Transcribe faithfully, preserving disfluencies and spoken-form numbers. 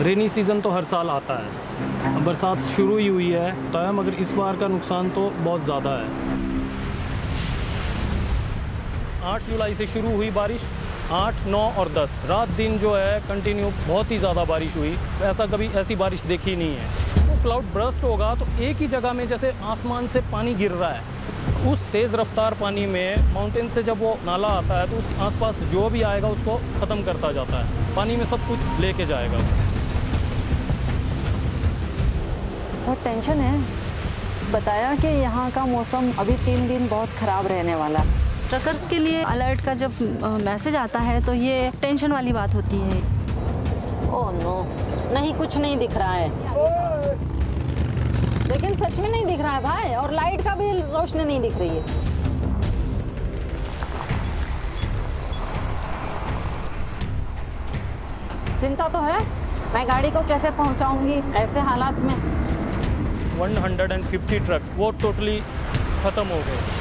Rainy season तो हर साल आता है, बरसात शुरू ही हुई है तो मगर इस बार का नुकसान तो बहुत ज़्यादा है। आठ जुलाई से शुरू हुई बारिश, आठ, नौ और दस रात दिन जो है कंटिन्यू बहुत ही ज़्यादा बारिश हुई। ऐसा कभी ऐसी बारिश देखी नहीं है। वो क्लाउड बर्स्ट होगा तो एक ही जगह में जैसे आसमान से पानी गिर रहा है, उस तेज़ रफ्तार पानी में माउंटेन से जब वो नाला आता है तो उस आसपास जो भी आएगा उसको ख़त्म करता जाता है, पानी में सब कुछ लेके जाएगा। बहुत टेंशन है। बताया कि यहाँ का मौसम अभी तीन दिन बहुत ख़राब रहने वाला। ट्रकर्स के लिए अलर्ट का जब मैसेज आता है तो ये टेंशन वाली बात होती है। ओह नो, नहीं कुछ नहीं दिख रहा है, लेकिन सच में नहीं दिख रहा है भाई, और लाइट का भी रोशनी नहीं दिख रही है। चिंता तो है, मैं गाड़ी को कैसे पहुंचाऊंगी ऐसे हालात में। एक सौ पचास ट्रक वो टोटली ख़त्म हो गए।